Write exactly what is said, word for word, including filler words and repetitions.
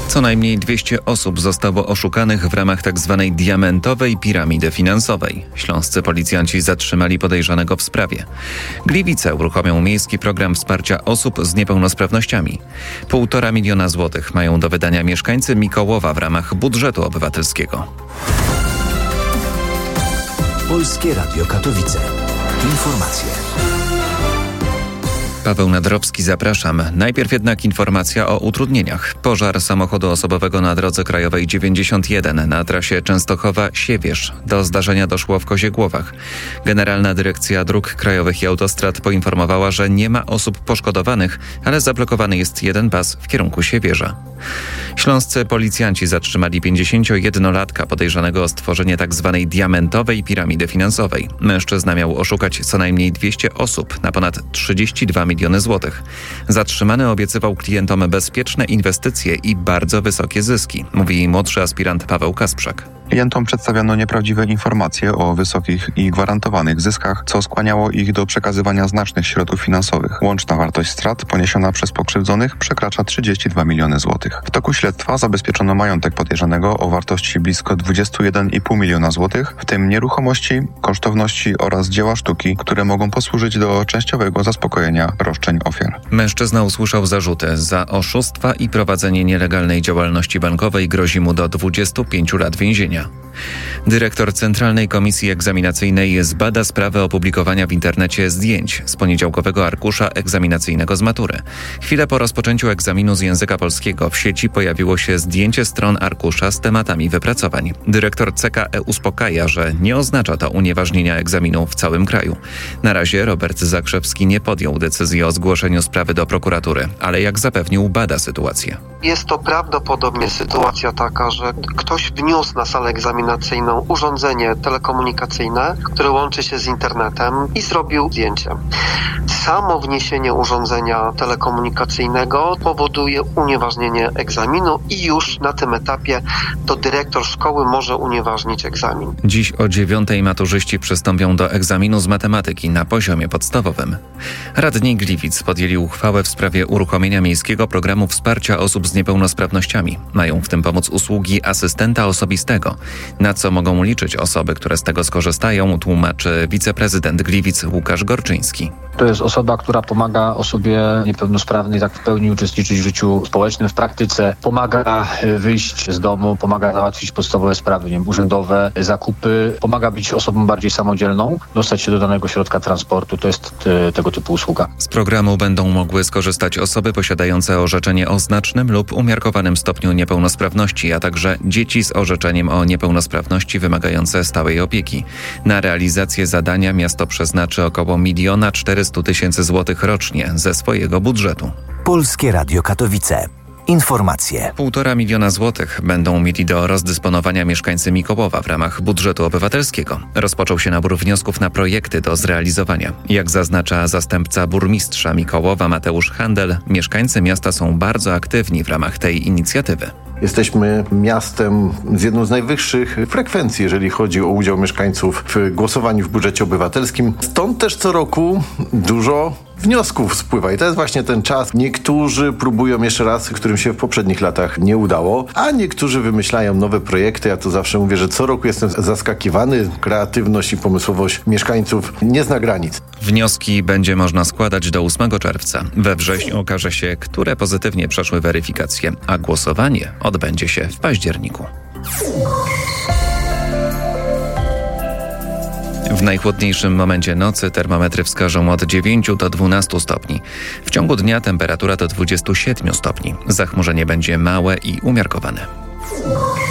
Co najmniej dwieście osób zostało oszukanych w ramach tzw. diamentowej piramidy finansowej. Śląscy policjanci zatrzymali podejrzanego w sprawie. Gliwice uruchomią miejski program wsparcia osób z niepełnosprawnościami. Półtora miliona złotych mają do wydania mieszkańcy Mikołowa w ramach budżetu obywatelskiego. Polskie Radio Katowice. Informacje. Paweł Nadrowski, zapraszam. Najpierw jednak informacja o utrudnieniach. Pożar samochodu osobowego na drodze krajowej dziewięćdziesiąt jeden na trasie Częstochowa-Siewierz. Do zdarzenia doszło w Koziegłowach. Generalna Dyrekcja Dróg Krajowych i Autostrad poinformowała, że nie ma osób poszkodowanych, ale zablokowany jest jeden pas w kierunku Siewierza. Śląscy policjanci zatrzymali pięćdziesięciojednolatka podejrzanego o stworzenie tzw. diamentowej piramidy finansowej. Mężczyzna miał oszukać co najmniej dwieście osób na ponad trzydzieści dwa miliony złotych. Zatrzymany obiecywał klientom bezpieczne inwestycje i bardzo wysokie zyski, mówi młodszy aspirant Paweł Kasprzak. Klientom przedstawiano nieprawdziwe informacje o wysokich i gwarantowanych zyskach, co skłaniało ich do przekazywania znacznych środków finansowych. Łączna wartość strat poniesiona przez pokrzywdzonych przekracza trzydzieści dwa miliony złotych. W toku śledztwa zabezpieczono majątek podejrzanego o wartości blisko dwadzieścia jeden i pół miliona złotych, w tym nieruchomości, kosztowności oraz dzieła sztuki, które mogą posłużyć do częściowego zaspokojenia roszczeń ofiar. Mężczyzna usłyszał zarzuty za oszustwa i prowadzenie nielegalnej działalności bankowej. Grozi mu do dwudziestu pięciu lat więzienia. Dyrektor Centralnej Komisji Egzaminacyjnej zbada sprawę opublikowania w internecie zdjęć z poniedziałkowego arkusza egzaminacyjnego z matury. Chwilę po rozpoczęciu egzaminu z języka polskiego w sieci pojawiło się zdjęcie stron arkusza z tematami wypracowań. Dyrektor C K E uspokaja, że nie oznacza to unieważnienia egzaminu w całym kraju. Na razie Robert Zakrzewski nie podjął decyzji o zgłoszeniu sprawy do prokuratury, ale jak zapewnił, bada sytuację. Jest to prawdopodobnie sytuacja taka, że ktoś wniósł na salę egzaminacyjną urządzenie telekomunikacyjne, które łączy się z internetem i zrobił zdjęcie. Samo wniesienie urządzenia telekomunikacyjnego powoduje unieważnienie egzaminu i już na tym etapie to dyrektor szkoły może unieważnić egzamin. Dziś o dziewiątej maturzyści przystąpią do egzaminu z matematyki na poziomie podstawowym. Radni Gliwic podjęli uchwałę w sprawie uruchomienia miejskiego programu wsparcia osób z niepełnosprawnościami. Mają w tym pomóc usługi asystenta osobistego. Na co mogą liczyć osoby, które z tego skorzystają, tłumaczy wiceprezydent Gliwic Łukasz Gorczyński. To jest osoba, która pomaga osobie niepełnosprawnej tak w pełni uczestniczyć w życiu społecznym, w praktyce. Pomaga wyjść z domu, pomaga załatwić podstawowe sprawy, nie wiem, urzędowe, zakupy. Pomaga być osobą bardziej samodzielną, dostać się do danego środka transportu. To jest te, tego typu usługa. Z programu będą mogły skorzystać osoby posiadające orzeczenie o znacznym lub umiarkowanym stopniu niepełnosprawności, a także dzieci z orzeczeniem o niepełnosprawności wymagające stałej opieki. Na realizację zadania miasto przeznaczy około miliona czterysta tysięcy złotych rocznie ze swojego budżetu. Polskie Radio Katowice. Informacje. Półtora miliona złotych będą mieli do rozdysponowania mieszkańcy Mikołowa w ramach budżetu obywatelskiego. Rozpoczął się nabór wniosków na projekty do zrealizowania. Jak zaznacza zastępca burmistrza Mikołowa Mateusz Handel, mieszkańcy miasta są bardzo aktywni w ramach tej inicjatywy. Jesteśmy miastem z jedną z najwyższych frekwencji, jeżeli chodzi o udział mieszkańców w głosowaniu w budżecie obywatelskim. Stąd też co roku dużo wniosków spływa i to jest właśnie ten czas. Niektórzy próbują jeszcze raz, którym się w poprzednich latach nie udało, a niektórzy wymyślają nowe projekty. Ja to zawsze mówię, że co roku jestem zaskakiwany. Kreatywność i pomysłowość mieszkańców nie zna granic. Wnioski będzie można składać do ósmego czerwca. We wrześniu okaże się, które pozytywnie przeszły weryfikację, a głosowanie odbędzie się w październiku. W najchłodniejszym momencie nocy termometry wskażą od dziewięciu do dwunastu stopni. W ciągu dnia temperatura do dwudziestu siedmiu stopni. Zachmurzenie będzie małe i umiarkowane.